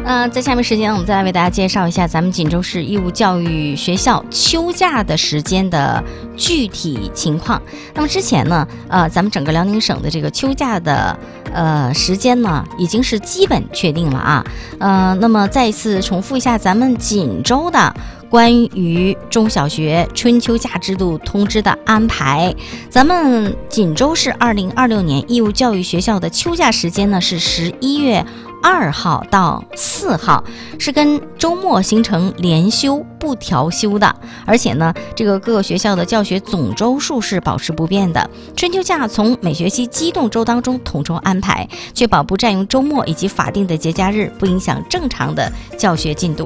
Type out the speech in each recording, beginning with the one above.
在下面时间我们再来为大家介绍一下咱们锦州市义务教育学校秋假的时间的具体情况。那么之前呢，咱们整个辽宁省的这个秋假的时间呢，已经是基本确定了啊。那么再一次重复一下咱们锦州的关于中小学春秋假制度通知的安排。咱们锦州市2026年义务教育学校的秋假时间呢是11月2号到4号，是跟周末形成连休不调休的，而且呢，这个各个学校的教学总周数是保持不变的。春秋假从每学期机动周当中统筹安排，确保不占用周末以及法定的节假日，不影响正常的教学进度。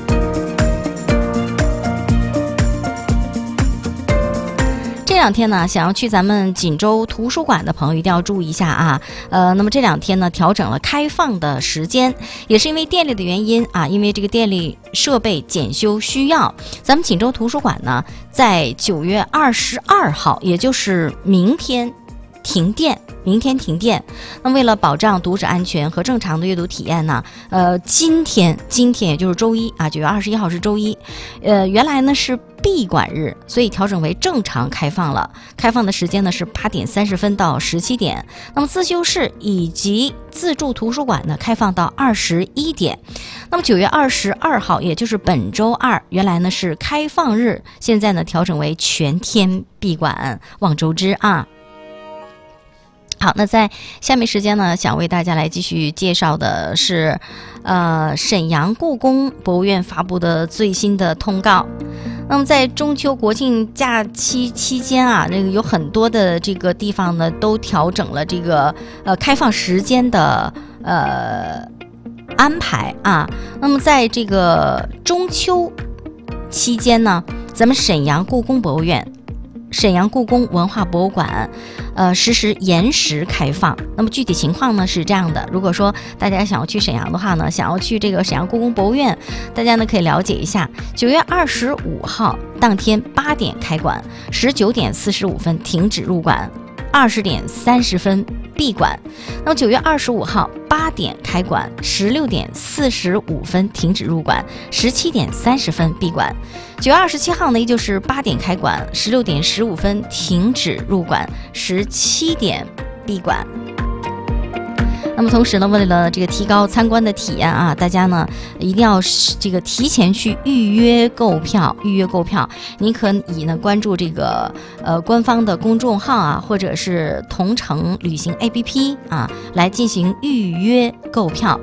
这两天呢，想要去咱们锦州图书馆的朋友一定要注意一下啊。那么这两天呢，调整了开放的时间，也是因为电力的原因啊，因为这个电力设备检修需要，咱们锦州图书馆呢，在9月22号，也就是明天停电。那为了保障读者安全和正常的阅读体验呢，今天也就是周一啊，9月21号是周一，原来呢是闭馆日，所以调整为正常开放了。开放的时间呢是8点30分到17点。那么自修室以及自助图书馆呢开放到21点。那么9月22号，也就是本周二，原来呢是开放日，现在呢调整为全天闭馆，望周知啊。好，那在下面时间呢，想为大家来继续介绍的是，沈阳故宫博物院发布的最新的通告。那么在中秋国庆假期期间啊，这个有很多的这个地方呢，都调整了这个开放时间的安排啊。那么在这个中秋期间呢，咱们沈阳故宫博物院、沈阳故宫文化博物馆实施延时开放。那么具体情况呢是这样的，如果说大家想要去沈阳的话呢，想要去这个沈阳故宫博物院，大家呢可以了解一下，9月25号当天8点开馆，19点45分停止入馆，20点30分闭馆。那么9月25号8点开馆，16点45分停止入馆，17点30分闭馆。9月27号呢，也就是8点开馆，16点15分停止入馆，17点闭馆。那么同时呢，为了这个提高参观的体验啊，大家呢一定要这个提前去预约购票。您可以呢关注这个官方的公众号啊，或者是同程旅行 APP 啊，来进行预约购票。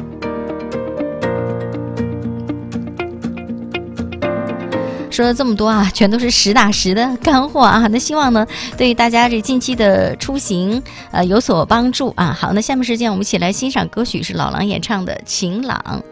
说了这么多啊，全都是实打实的干货啊！那希望呢，对于大家这近期的出行有所帮助啊。好，那下面时间我们一起来欣赏歌曲，是老狼演唱的《晴朗》。